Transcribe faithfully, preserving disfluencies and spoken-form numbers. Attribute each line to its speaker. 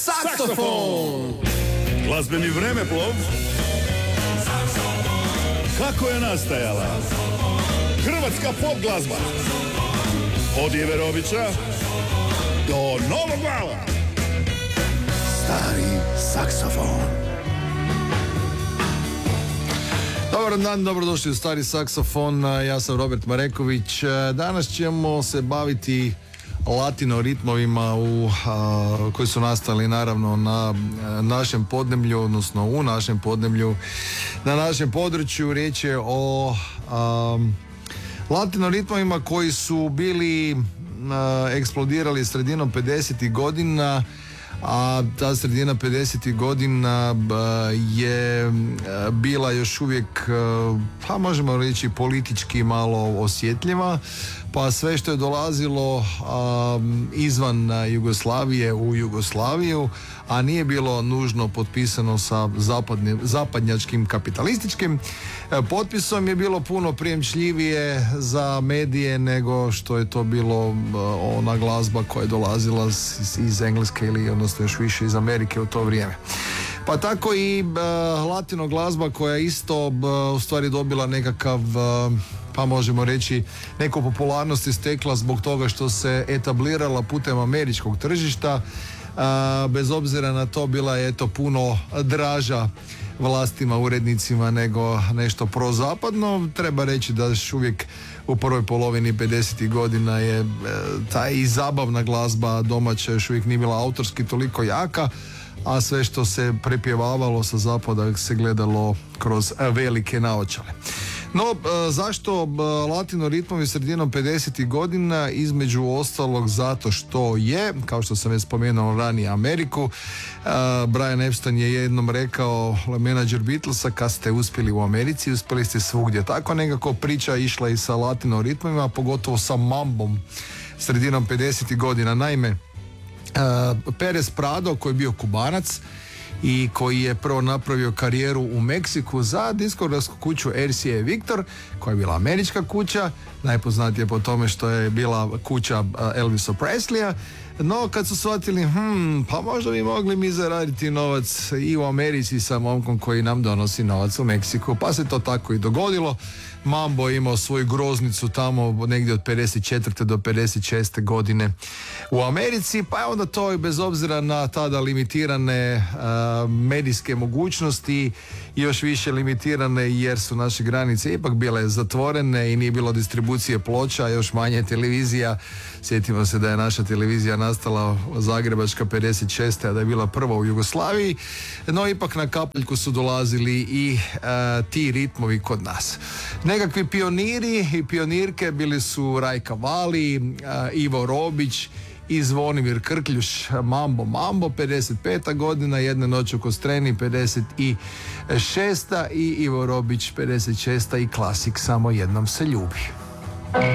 Speaker 1: Saksofon! Glazbeni vremeplov. Kako je nastajala hrvatska pop glazba? Od Jeverovića do Novog vala. Stari saksofon.
Speaker 2: Dobar dan, dobrodošli u Stari saksofon. Ja sam Robert Mareković. Danas ćemo se baviti latino ritmovima u, a, koji su nastali naravno na a, našem podneblju, odnosno u našem podneblju, na našem području. Riječ je o a, latino ritmovima koji su bili a, eksplodirali sredinom pedesetih godina, a ta sredina pedesetih godina je bila još uvijek, pa možemo reći, politički malo osjetljiva, pa sve što je dolazilo a, izvan Jugoslavije u Jugoslaviju, a nije bilo nužno potpisano sa zapadnim, zapadnjačkim kapitalističkim potpisom, je bilo puno prijemčljivije za medije nego što je to bilo ona glazba koja je dolazila iz, iz Engleske ili odnosno još više iz Amerike u to vrijeme. Pa tako i uh, latino glazba koja isto uh, u stvari dobila nekakav, uh, pa možemo reći, neku popularnost je stekla zbog toga što se etablirala putem američkog tržišta. Uh, bez obzira na to bila je eto puno draža vlastima, urednicima nego nešto prozapadno. Treba reći da još uvijek u prvoj polovini pedesetih godina je e, ta i zabavna glazba domaća još uvijek nije bila autorski toliko jaka, a sve što se prepjevavalo sa zapada se gledalo kroz velike naočale. No, e, zašto e, latino ritmovi sredinom pedesetih godina? Između ostalog zato što je, kao što sam već spomenuo ranije, Ameriku. e, Brian Epstein je jednom rekao, menadžer Beatlesa, kad ste uspjeli u Americi, uspjeli ste svugdje. Tako nekako priča išla i sa latino ritmovima, pogotovo sa mambom sredinom pedesetih godina. Naime, e, Perez Prado, koji je bio Kubanac i koji je prvo napravio karijeru u Meksiku za diskografsku kuću R C A Victor, koja je bila američka kuća, najpoznatija po tome što je bila kuća Elvisa Presleya. No, kad su shvatili, hm, pa možda bi mogli mi zaraditi novac i u Americi sa momkom koji nam donosi novac u Meksiku, pa se to tako i dogodilo. Mambo je imao svoju groznicu tamo negdje od pedeset četvrte do pedeset šeste godine u Americi, pa je onda to i bez obzira na tada limitirane uh, medijske mogućnosti i još više limitirane jer su naše granice ipak bile zatvorene i nije bilo distribucije ploča, još manje televizija. Sjetimo se da je naša televizija nastala zagrebačka pedeset šeste, a da je bila prva u Jugoslaviji, no ipak na kapaljku su dolazili i uh, ti ritmovi kod nas. Nekakvi pioniri i pionirke bili su Rajka Vali, uh, Ivo Robić i Zvonimir Krkljuš, Mambo Mambo, pedeset peta godina, Jedne noći u Kostreni, pedeset šesta i Ivo Robić, pedeset šesta i klasik Samo jednom se ljubi.